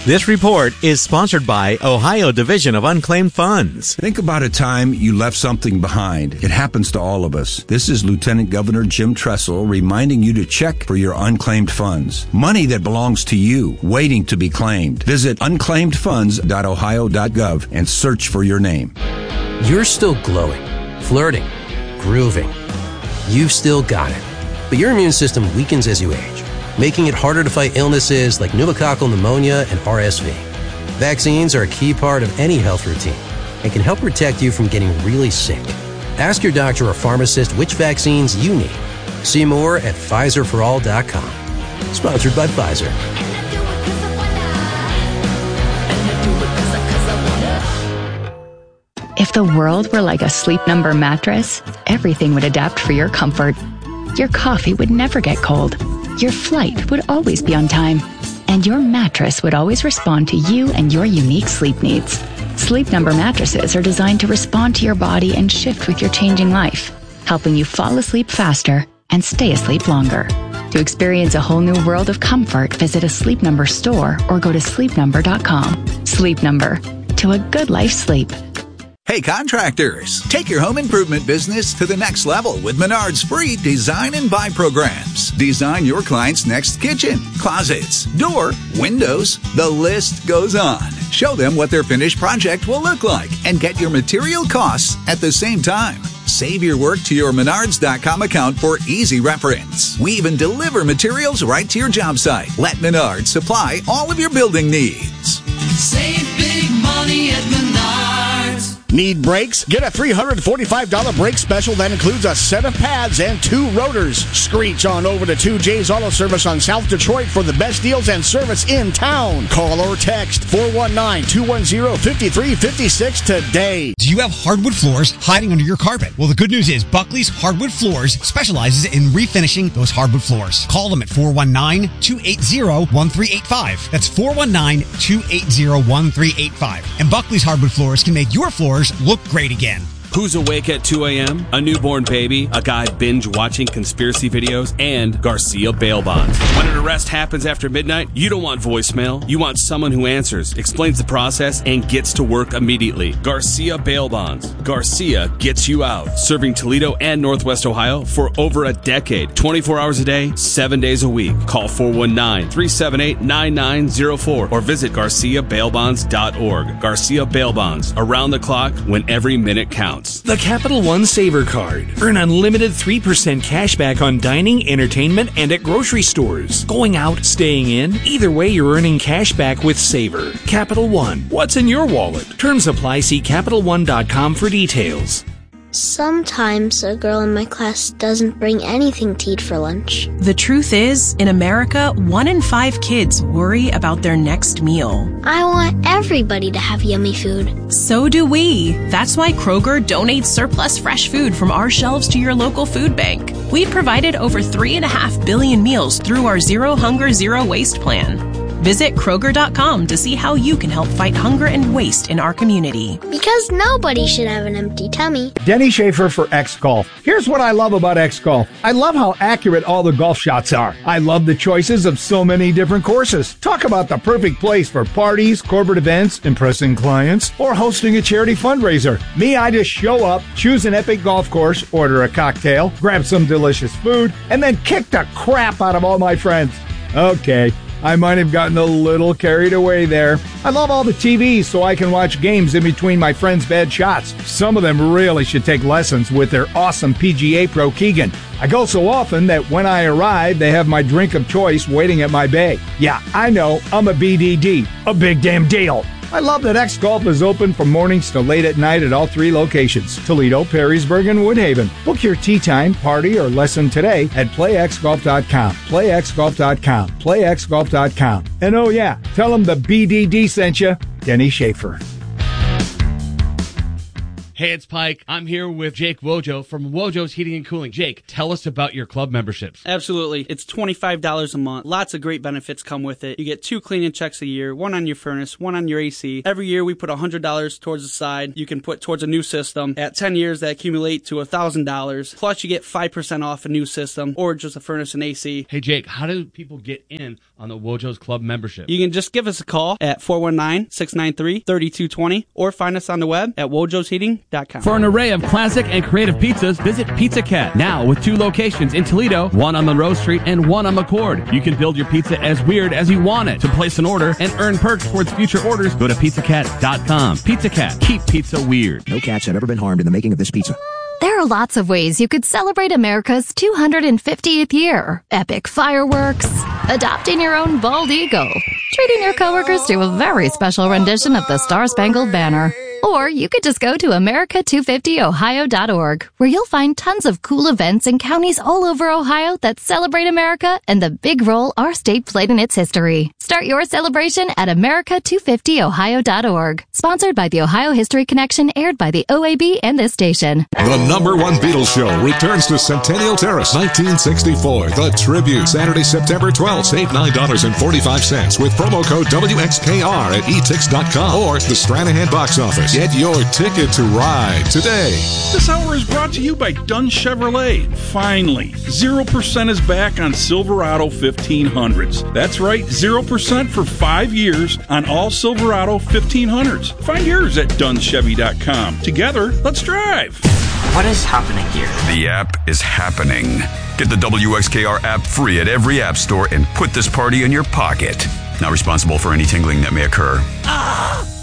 This report is sponsored by Ohio Division of Unclaimed Funds. Think about a time you left something behind. It happens to all of us. This is Lieutenant Governor Jim Tressel reminding you to check for your unclaimed funds. Money that belongs to you, waiting to be claimed. Visit unclaimedfunds.ohio.gov and search for your name. You're still glowing, flirting, grooving. You've still got it. But your immune system weakens as you age, making it harder to fight illnesses like pneumococcal pneumonia and RSV. Vaccines are a key part of any health routine and can help protect you from getting really sick. Ask your doctor or pharmacist which vaccines you need. See more at PfizerForAll.com. Sponsored by Pfizer. If the world were like a Sleep Number mattress, everything would adapt for your comfort. Your coffee would never get cold. Your flight would always be on time. And your mattress would always respond to you and your unique sleep needs. Sleep Number mattresses are designed to respond to your body and shift with your changing life, helping you fall asleep faster and stay asleep longer. To experience a whole new world of comfort, visit a Sleep Number store or go to sleepnumber.com. Sleep Number. To a good life sleep. Hey contractors, take your home improvement business to the next level with Menard's free Design and Buy programs. Design your client's next kitchen, closets, door, windows, the list goes on. Show them what their finished project will look like and get your material costs at the same time. Save your work to your Menards.com account for easy reference. We even deliver materials right to your job site. Let Menards supply all of your building needs. Save big money at Menards. Need brakes? Get a $345 brake special that includes a set of pads and 2 rotors. Screech on over to 2J's Auto Service on South Detroit for the best deals and service in town. Call or text 419-210-5356 today. Do you have hardwood floors hiding under your carpet? Well, the good news is Buckley's Hardwood Floors specializes in refinishing those hardwood floors. Call them at 419-280-1385. That's 419-280-1385. And Buckley's Hardwood Floors can make your floors look great again. Who's awake at 2 a.m.? A newborn baby, a guy binge-watching conspiracy videos, and Garcia bail bonds. When an arrest happens after midnight, you don't want voicemail. You want someone who answers, explains the process, and gets to work immediately. Garcia bail bonds. Garcia gets you out. Serving Toledo and Northwest Ohio for over a decade. 24 hours a day, 7 days a week. Call 419-378-9904 or visit GarciaBailBonds.org. Garcia Bail Bonds. Around the clock when every minute counts. The Capital One Saver Card. Earn unlimited 3% cash back on dining, entertainment, and at grocery stores. Going out, staying in, either way you're earning cash back with Saver. Capital One. What's in your wallet? Terms apply. See CapitalOne.com for details. Sometimes a girl in my class doesn't bring anything to eat for lunch. The truth is, in America, 1 in 5 kids worry about their next meal. I want everybody to have yummy food. So do we. That's why Kroger donates surplus fresh food from our shelves to your local food bank. We've provided over 3.5 billion meals through our Zero Hunger, Zero Waste plan. Visit Kroger.com to see how you can help fight hunger and waste in our community. Because nobody should have an empty tummy. Denny Schaefer for X-Golf. Here's what I love about X-Golf. I love how accurate all the golf shots are. I love the choices of so many different courses. Talk about the perfect place for parties, corporate events, impressing clients, or hosting a charity fundraiser. Me, I just show up, choose an epic golf course, order a cocktail, grab some delicious food, and then kick the crap out of all my friends. Okay, I might have gotten a little carried away there. I love all the TVs so I can watch games in between my friends' bad shots. Some of them really should take lessons with their awesome PGA Pro Keegan. I go so often that when I arrive, they have my drink of choice waiting at my bay. Yeah, I know, I'm a BDD. A big damn deal. I love that X-Golf is open from mornings to late at night at all 3 locations, Toledo, Perrysburg, and Woodhaven. Book your tee time, party, or lesson today at playxgolf.com. Playxgolf.com. Playxgolf.com. And oh yeah, tell them the BDD sent you, Denny Schaefer. Hey, it's Pike. I'm here with Jake Wojo from Wojo's Heating and Cooling. Jake, tell us about your club memberships. Absolutely. It's $25 a month. Lots of great benefits come with it. You get 2 cleaning checks a year, 1 on your furnace, 1 on your AC. Every year we put $100 towards the side. You can put towards a new system. At 10 years, that accumulate to $1,000. Plus, you get 5% off a new system or just a furnace and AC. Hey, Jake, how do people get in on the Wojo's Club membership? You can just give us a call at 419-693-3220 or find us on the web at wojosheating.com. For an array of classic and creative pizzas, visit Pizza Cat. Now with 2 locations in Toledo, 1 on Monroe Street and 1 on McCord. You can build your pizza as weird as you want it. To place an order and earn perks towards future orders, go to pizzacat.com. Pizza Cat. Keep pizza weird. No cats have ever been harmed in the making of this pizza. There are lots of ways you could celebrate America's 250th year. Epic fireworks, adopting your own bald eagle, treating your coworkers to a very special rendition of the Star-Spangled Banner. Or you could just go to America250Ohio.org, where you'll find tons of cool events in counties all over Ohio that celebrate America and the big role our state played in its history. Start your celebration at America250Ohio.org. Sponsored by the Ohio History Connection, aired by the OAB and this station. The #1 Beatles show returns to Centennial Terrace, 1964. The Tribute, Saturday, September 12th. Save $9.45 with promo code WXKR at etix.com or the Stranahan box office. Get your ticket to ride today. This hour is brought to you by Dunn Chevrolet. Finally, 0% is back on Silverado 1500s. That's right, 0% for 5 years on all Silverado 1500s. Find yours at DunnChevy.com. Together, let's drive. What is happening here? The app is happening. Get the WXKR app free at every app store and put this party in your pocket. Not responsible for any tingling that may occur.